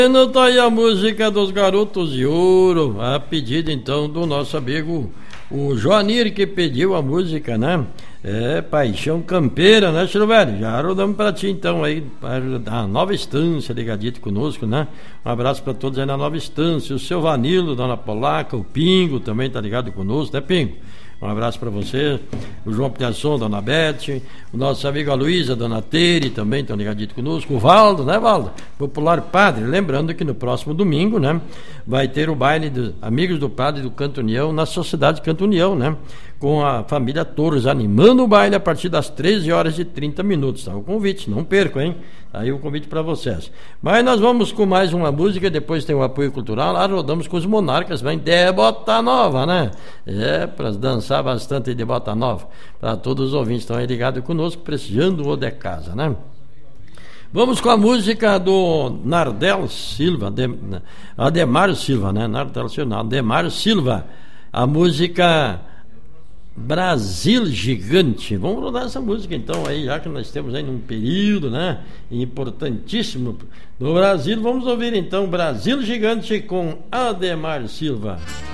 Tá aí a música dos Garotos de Ouro, a pedido então do nosso amigo o Joanir, que pediu a música, né? É, Paixão Campeira, né, Silvério? Já rodamos pra ti então aí, a Nova Estância, ligadito conosco, né? Um abraço pra todos aí na Nova Estância, o seu Vanilo, Dona Polaca, o Pingo também tá ligado conosco, né, Pingo? Um abraço para você, o João Piasson, Dona Bete, o nosso amigo Aloísa, Dona Tere, também estão ligadinhos conosco, o Valdo, né, Valdo? Popular Padre, lembrando que no próximo domingo, né, vai ter o baile dos Amigos do Padre do Canto União, na Sociedade Canto União, né, com a família Torres, animando o baile a partir das 13h30. Tá? O convite, não perco, hein? Aí o convite para vocês. Mas nós vamos com mais uma música, depois tem o apoio cultural, lá rodamos com os Monarcas, vem de Bota Nova, né? É, para dançar bastante de Bota Nova, para todos os ouvintes que estão aí ligados conosco, precisando ou de casa, né? Vamos com a música do Nardel Silva, Ademar Silva, né? Nardel Silva, Ademar Silva, a música Brasil Gigante. Vamos rodar essa música então aí, já que nós temos aí num período, né, importantíssimo do Brasil. Vamos ouvir então Brasil Gigante com Ademar Silva.